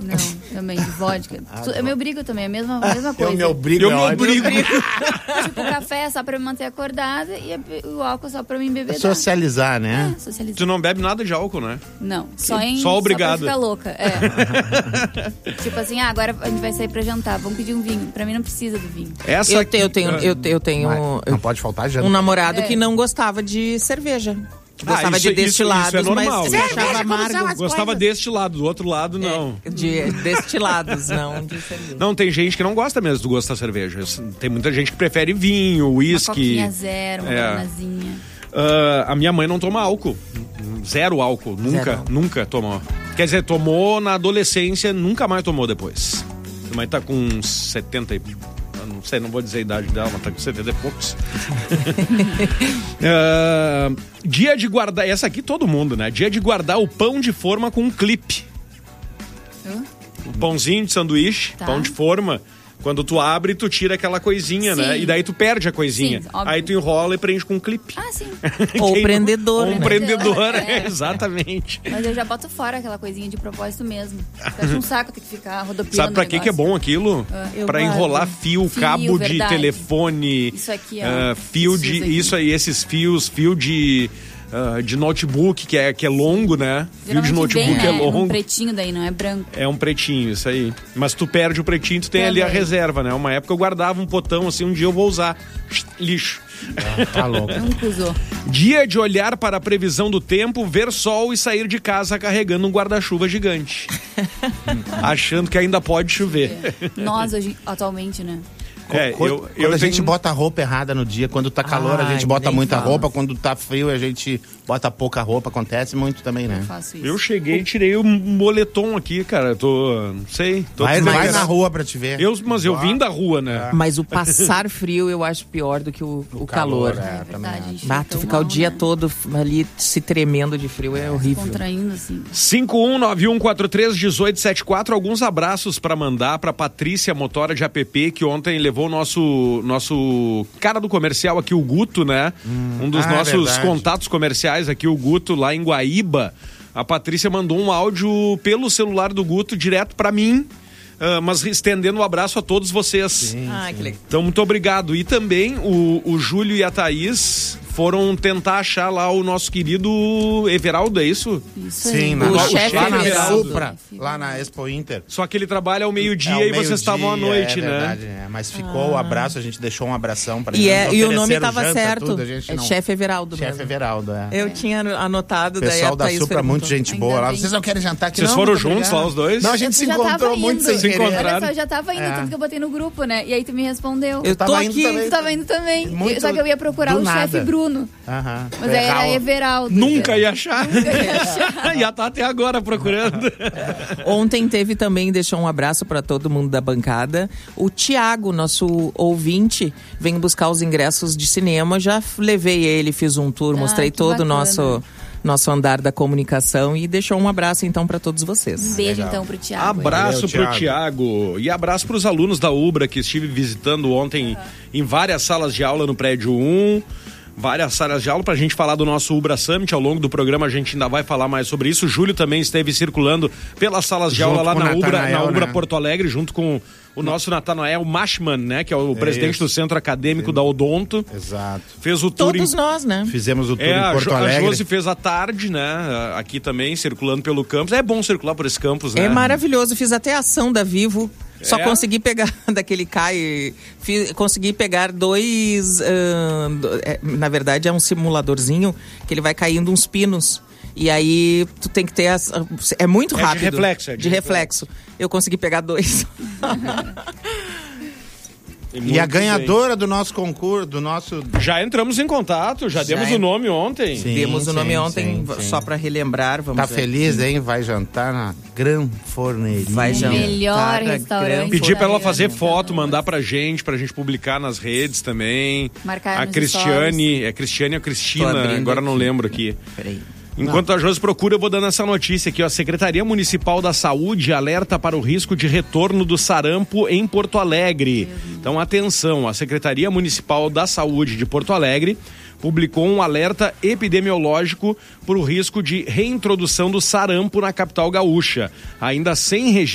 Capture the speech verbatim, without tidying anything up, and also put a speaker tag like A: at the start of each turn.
A: Não, também, de vodka. Ah, eu me obrigo também, a mesma, a mesma coisa.
B: Eu me obrigo,
C: eu me obrigo.
A: Tipo, o café é só pra me manter acordada e o álcool só pra me beber.
B: Socializar, né?
A: É, socializar.
C: Tu não bebe nada de álcool, né?
A: Não, só em...
C: Só obrigado.
A: Só pra ficar louca, é. Tipo assim, ah, agora a gente vai sair pra jantar, vamos pedir um vinho. Pra mim não precisa do vinho.
D: Essa eu, te, eu tenho, eu, eu tenho
B: não, não pode faltar janta.
D: Um namorado
A: é.
D: que não gostava de cerveja. Gostava
C: ah, isso,
D: de destilados,
C: isso, isso é normal,
D: mas
C: né?
D: achava amargo.
C: Gostava deste lado, do outro lado não.
D: É, de destilados, não de cerveja.
C: Não, tem gente que não gosta mesmo do gosto da cerveja. Tem muita gente que prefere vinho, uísque.
A: Uma coquinha zero, uma bananazinha.
C: Uh, a minha mãe não toma álcool. Zero álcool. Nunca, zero. nunca tomou. Quer dizer, tomou na adolescência, nunca mais tomou depois. Minha mãe tá com setenta e... Não sei, não vou dizer a idade dela, mas tá com setenta e poucos. uh, dia de guardar... Essa aqui todo mundo, né? Dia de guardar o pão de forma com um clipe. Uh? O pãozinho de sanduíche, tá. Pão de forma... Quando tu abre, tu tira aquela coisinha, sim. Né? E daí tu perde a coisinha. Sim, aí tu enrola e prende com um clipe.
A: Ah, sim.
D: Ou prendedor.
C: Ou um
D: né?
C: prendedor, é. Exatamente.
A: Mas eu já boto fora aquela coisinha de propósito mesmo. Eu acho um saco ter que ficar rodopiando.
C: Sabe pra que que é bom aquilo?
A: Uh,
C: pra enrolar fio, fio cabo verdade. de telefone.
A: Isso aqui, ó.
C: Uh, fio de... Isso, isso aí, esses fios, fio de... Uh, de notebook, que é, que é longo, né? Fio de notebook
A: bem, né?
C: é longo.
A: É um pretinho daí, não é branco.
C: É um pretinho, isso aí. Mas tu perde o pretinho, tu tem Também. ali a reserva, né? Uma época eu guardava um potão assim, um dia eu vou usar. Lixo.
B: Ah, tá louco.
A: Nunca usou.
C: Dia de olhar para a previsão do tempo, ver sol e sair de casa carregando um guarda-chuva gigante. Achando que ainda pode chover.
A: É. Nós, hoje, atualmente, né?
C: É,
B: quando
C: eu,
B: quando
C: eu
B: a
C: tenho...
B: gente bota a roupa errada no dia, quando tá calor Ai, a gente bota muita fala. roupa, quando tá frio a gente bota pouca roupa, acontece muito também, né?
A: Eu faço isso.
C: Eu cheguei e tirei o moletom aqui, cara, eu tô, não sei. Tô
B: vai vai na rua pra te ver.
C: Eu, mas eu vim da rua, né?
D: Mas o passar frio eu acho pior do que o, o, o calor. calor.
A: É, é verdade.
D: Bah, tu ficar mal, o dia né? todo ali se tremendo de frio é, é horrível.
A: Contraindo, assim.
C: cinco um nove um quatro três um oito sete quatro, alguns abraços pra mandar pra Patrícia Motora de A P P, que ontem levou o nosso nosso cara do comercial aqui, o Guto, né? Hum, um dos ah, nossos verdade. contatos comerciais aqui, o Guto, lá em Guaíba. A Patrícia mandou um áudio pelo celular do Guto direto pra mim, uh, mas estendendo um abraço a todos vocês.
D: Sim, ah, sim. Que legal.
C: Então, muito obrigado. E também o, o Júlio e a Thaís foram tentar achar lá o nosso querido Everaldo, é isso?
A: Isso
B: Sim,
A: aí.
B: na,
D: o
B: lá,
D: chefe
B: lá na
D: Everaldo.
B: Supra, lá na Expo Inter.
C: Só que ele trabalha ao meio-dia
B: é, ao
C: e
B: meio
C: vocês estavam à noite,
B: é
C: né?
B: Verdade, é. Mas ficou o ah. abraço, a gente deixou um abração pra
D: e
B: ele.
D: É, e o nome estava
B: janta,
D: certo.
B: Tudo, é
D: não... Chefe Everaldo
B: Chefe Everaldo, é.
D: Eu é. tinha anotado.
B: O pessoal
D: daí a
B: da Supra,
D: perguntou.
B: muito gente boa lá. Vocês não querem jantar aqui?
C: Vocês
B: não,
C: foram juntos lá, os dois?
B: Não, a gente
A: eu
B: se encontrou muito sem
C: se encontraram.
A: Olha só, eu já tava indo, é. tanto que eu botei no grupo, né? E aí tu me respondeu.
D: Eu tô aqui.
A: Tu tava indo também. Muito só que eu ia procurar o chefe Bruno.
B: Aham.
A: Mas aí era Everaldo.
C: Nunca ia achar. Nunca ia achar. Já tá até agora procurando.
D: Ontem teve também, deixou um abraço para todo mundo da bancada. O Tiago, nosso ouvinte, vem buscar os ingressos de cinema. Já levei ele, fiz um tour, ah, mostrei todo o nosso... nosso andar da comunicação e deixou um abraço então para todos vocês.
A: Um beijo
B: Legal.
A: então pro Tiago.
C: Abraço
B: Valeu,
C: pro Tiago e abraço pros alunos da Ubra que estive visitando ontem uhum. em várias salas de aula no prédio um. Várias salas de aula pra gente falar do nosso Ubra Summit. Ao longo do programa a gente ainda vai falar mais sobre isso. O Júlio também esteve circulando pelas salas de junto aula lá na Ubra, na Ubra né? Porto Alegre, junto com o nosso Natanael Mashman, né? Que é o é presidente isso. do Centro Acadêmico Sim. da Odonto.
B: Exato.
C: Fez o tour
D: Todos
C: em...
D: nós, né?
B: Fizemos o tour
C: é,
B: em Porto
C: a
B: Alegre.
C: A Josi fez à tarde, né? Aqui também, circulando pelo campus. É bom circular por esse campus, né?
D: É maravilhoso. Fiz até a ação da Vivo. Só é? consegui pegar daquele cai, fiz, consegui pegar dois, uh, do, é, na verdade é um simuladorzinho que ele vai caindo uns pinos. E aí tu tem que ter, as, é muito rápido.
C: É de reflexo. É
D: de,
C: de
D: reflexo. reflexo. Eu consegui pegar dois.
B: E, e a ganhadora bem. do nosso concurso, do nosso...
C: Já entramos em contato, já, já demos é... o nome ontem.
D: Sim, demos sim, o nome ontem, sim, só sim. para relembrar. Vamos
B: tá feliz, hein? Vai jantar na Gran Forneria.
D: Vai jantar.
A: Melhor restaurante.
C: Pedir para ela fazer foto, mandar pra gente, pra gente publicar nas redes também.
A: Marcar
C: a Cristiane, stories. é Cristiane ou Cristina, agora
D: aqui.
C: não lembro aqui.
D: Peraí.
C: Enquanto Não. a Josi procura, eu vou dando essa notícia aqui, ó. A Secretaria Municipal da Saúde alerta para o risco de retorno do sarampo em Porto Alegre. Então, atenção, a Secretaria Municipal da Saúde de Porto Alegre publicou um alerta epidemiológico para o risco de reintrodução do sarampo na capital gaúcha. Ainda sem registro